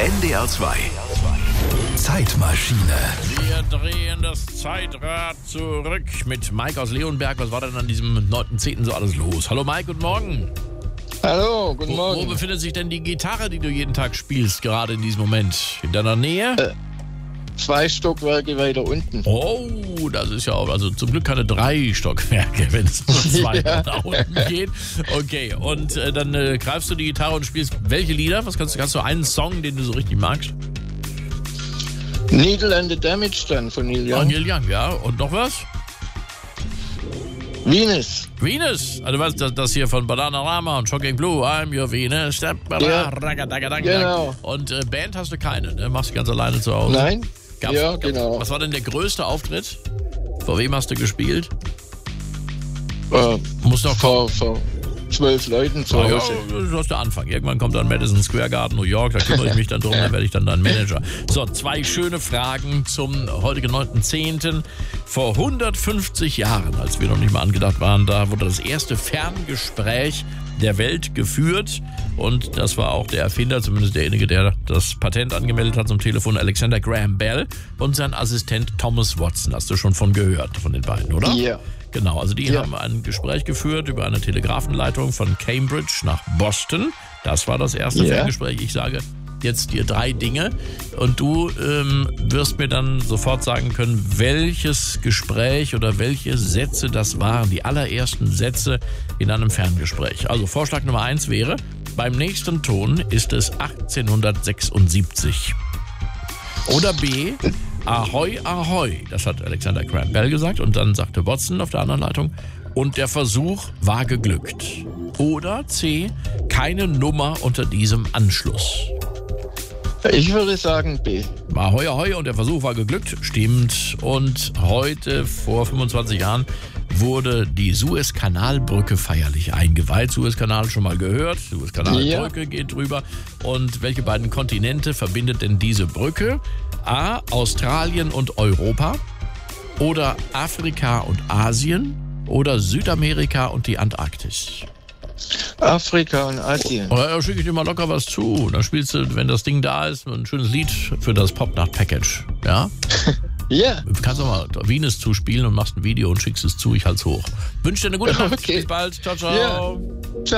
NDR 2 Zeitmaschine. Wir drehen das Zeitrad zurück mit Mike aus Leonberg. Was war denn an diesem 9.10. so alles los? Hallo Mike, guten Morgen. Hallo, guten Morgen. Wo befindet sich denn die Gitarre, die du jeden Tag spielst, gerade in diesem Moment? In deiner Nähe? 2 Stockwerke weiter unten. Oh, das ist ja auch, also zum Glück keine 3 Stockwerke, wenn es nur 2 nach unten geht. Okay, und dann greifst du die Gitarre und spielst welche Lieder? Kannst du einen Song, den du so richtig magst? Needle and the Damage dann von Neil Young. Neil Young, ja. Und noch was? Venus. Venus, also was, das hier von Bananarama und Shocking Blue, I'm your Venus. Ja, genau. Und Band hast du keine, ne? Machst du ganz alleine zu Hause? Nein? Ja, genau. Was war denn der größte Auftritt? Vor wem hast du gespielt? Muss doch vor 12 Leuten zu Hause. Ja, das ist der Anfang. Irgendwann kommt dann Madison Square Garden, New York, da kümmere ich mich dann drum, dann werde ich dann dein Manager. So, 2 schöne Fragen zum heutigen 9.10. Vor 150 Jahren, als wir noch nicht mal angedacht waren, da wurde das erste Ferngespräch der Welt geführt und das war auch der Erfinder, zumindest derjenige, der das Patent angemeldet hat zum Telefon, Alexander Graham Bell und sein Assistent Thomas Watson. Hast du schon von gehört, von den beiden, oder? Ja. Genau, also die haben ein Gespräch geführt über eine Telegrafenleitung von Cambridge nach Boston. Das war das erste Ferngespräch. Ich sage jetzt dir 3 Dinge und du wirst mir dann sofort sagen können, welches Gespräch oder welche Sätze das waren, die allerersten Sätze in einem Ferngespräch. Also Vorschlag Nummer 1 wäre, beim nächsten Ton ist es 1876. Oder B, Ahoi, Ahoi. Das hat Alexander Graham Bell gesagt und dann sagte Watson auf der anderen Leitung, und der Versuch war geglückt. Oder C, keine Nummer unter diesem Anschluss. Ich würde sagen B. Ahoi, Ahoi und der Versuch war geglückt. Stimmt. Und heute, vor 25 Jahren, wurde die Suezkanalbrücke feierlich eingeweiht. Suezkanal schon mal gehört. Suezkanalbrücke geht drüber. Und welche beiden Kontinente verbindet denn diese Brücke? A, Australien und Europa. Oder Afrika und Asien. Oder Südamerika und die Antarktis. Afrika und Asien. Da schicke ich dir mal locker was zu. Dann spielst du, wenn das Ding da ist, ein schönes Lied für das Popnacht-Package. Ja? Ja. Du kannst auch mal Venus zuspielen und machst ein Video und schickst es zu. Ich halt's hoch. Wünsche dir eine gute Nacht. Okay. Bis bald. Ciao, ciao. Ja.